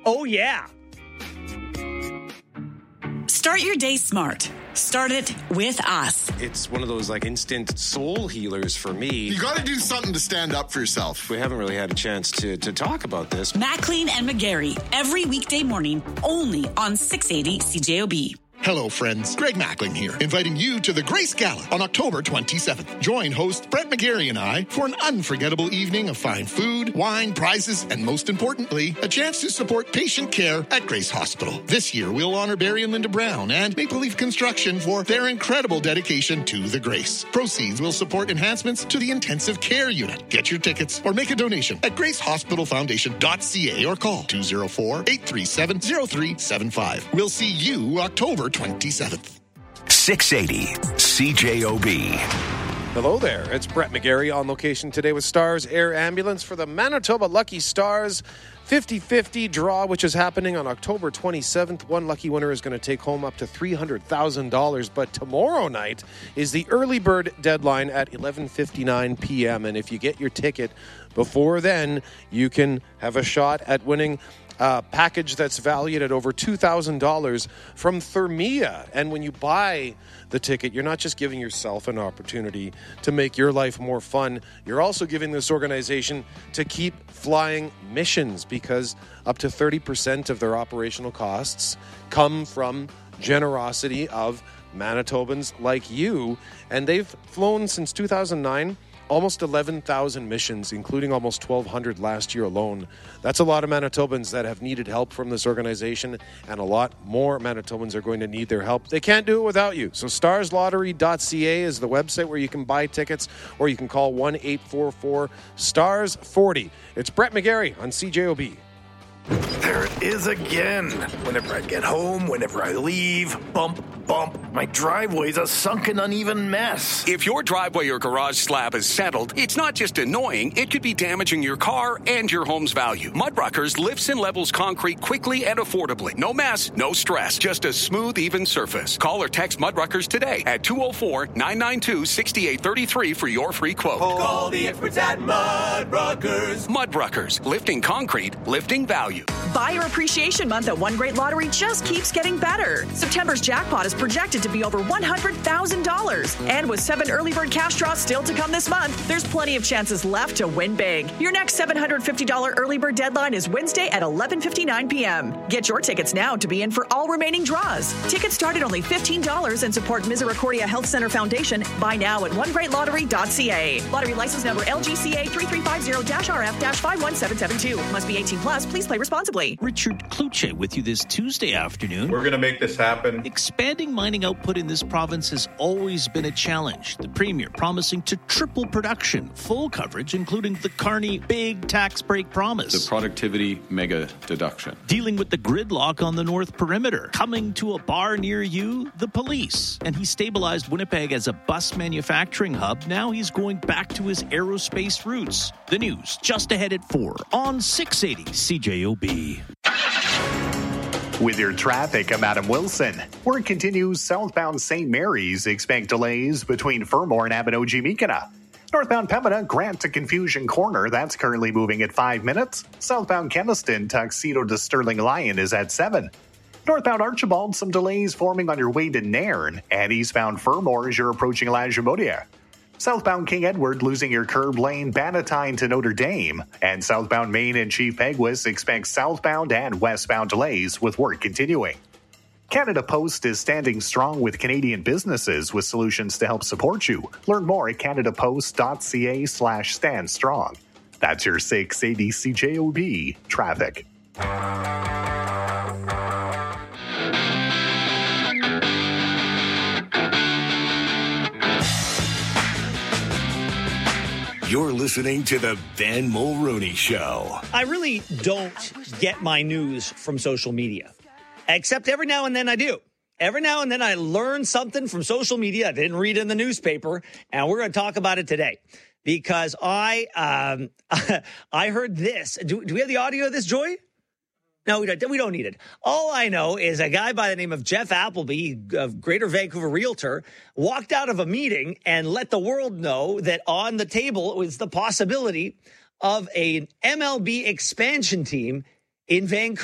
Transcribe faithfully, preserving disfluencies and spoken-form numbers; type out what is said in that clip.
Oh, yeah. Start your day smart. Start it with us. It's one of those like instant soul healers for me. You got to do something to stand up for yourself. We haven't really had a chance to, to talk about this. Maclean and McGarry, every weekday morning, only on six eighty C J O B. Hello, friends. Greg Mackling here, inviting you to the Grace Gala on October twenty-seventh. Join host Brett McGarry and I for an unforgettable evening of fine food, wine, prizes, and most importantly, a chance to support patient care at Grace Hospital. This year, we'll honor Barry and Linda Brown and Maple Leaf Construction for their incredible dedication to the Grace. Proceeds will support enhancements to the intensive care unit. Get your tickets or make a donation at grace hospital foundation dot c a or call two oh four, eight three seven, oh three seven five. We'll see you October twenty-seventh. six eighty C J O B. Hello there. It's Brett McGarry on location today with Stars Air Ambulance for the Manitoba Lucky Stars fifty-fifty draw, which is happening on October twenty-seventh. One lucky winner is going to take home up to three hundred thousand dollars. But tomorrow night is the early bird deadline at eleven fifty-nine p.m. And if you get your ticket before then, you can have a shot at winning a package that's valued at over two thousand dollars from Thermia. And when you buy the ticket, you're not just giving yourself an opportunity to make your life more fun. You're also giving this organization to keep flying missions, because up to thirty percent of their operational costs come from generosity of Manitobans like you. And they've flown since two thousand nine. Almost eleven thousand missions, including almost twelve hundred last year alone. That's a lot of Manitobans that have needed help from this organization, and a lot more Manitobans are going to need their help. They can't do it without you. So stars lottery dot c a is the website where you can buy tickets, or you can call one eight four four stars forty. It's Brett McGarry on C J O B. There it is again. Whenever I get home, whenever I leave, bump, bump. My driveway's a sunken, uneven mess. If your driveway or garage slab is settled, it's not just annoying, it could be damaging your car and your home's value. Mudruckers lifts and levels concrete quickly and affordably. No mess, no stress, just a smooth, even surface. Call or text Mudruckers today at two oh four, nine nine two, six eight three three for your free quote. Call the experts at Mudruckers. Mudruckers, lifting concrete, lifting value. Buyer Appreciation Month at One Great Lottery just keeps getting better. September's jackpot is projected to be over one hundred thousand dollars. And with seven early bird cash draws still to come this month, there's plenty of chances left to win big. Your next seven hundred fifty dollars early bird deadline is Wednesday at eleven fifty-nine p.m. Get your tickets now to be in for all remaining draws. Tickets start at only fifteen dollars and support Misericordia Health Center Foundation. Buy now at one great lottery dot c a. Lottery license number L G C A three three five zero R F five one seven seven two. Must be eighteen plus. Please play responsibly. Richard Kluche with you this Tuesday afternoon. We're going to make this happen. Expanding mining output in this province has always been a challenge. The Premier promising to triple production, full coverage, including the Carney big tax break promise. The productivity mega deduction. Dealing with the gridlock on the North Perimeter. Coming to a bar near you, the police. And he stabilized Winnipeg as a bus manufacturing hub. Now he's going back to his aerospace roots. The news just ahead at four on six eighty C J O B. With your traffic, I'm Adam Wilson. Work continues southbound Saint Mary's. Expect delays between Fermor and Abinogi-Mikana. Northbound Pembina, Grant to Confusion Corner. That's currently moving at five minutes. Southbound Keniston, Tuxedo to Sterling Lion is at seven. Northbound Archibald, some delays forming on your way to Nairn. And eastbound Fermor as you're approaching Lajemodia. Southbound King Edward losing your curb lane, Bannatyne to Notre Dame. And southbound Main and Chief Peguis expect southbound and westbound delays with work continuing. Canada Post is standing strong with Canadian businesses with solutions to help support you. Learn more at canadapost dot c a slash stand strong. That's your six eighty C J O B traffic. You're listening to the Ben Mulrooney Show. I really don't get my news from social media, except every now and then I do. Every now and then I learn something from social media I didn't read in the newspaper, and we're going to talk about it today because I um, I heard this. Do, do we have the audio of this, Joy? No, we don't, we don't need it. All I know is a guy by the name of Jeff Appleby, a Greater Vancouver realtor, walked out of a meeting and let the world know that on the table was the possibility of an M L B expansion team in Vancouver.